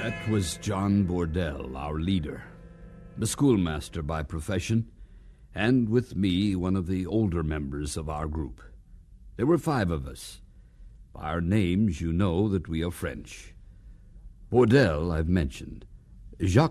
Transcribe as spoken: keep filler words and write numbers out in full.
That was John Bordell, our leader, the schoolmaster by profession, and with me, one of the older members of our group. There were five of us. By our names, you know that we are French. Bordell, I've mentioned. Jacques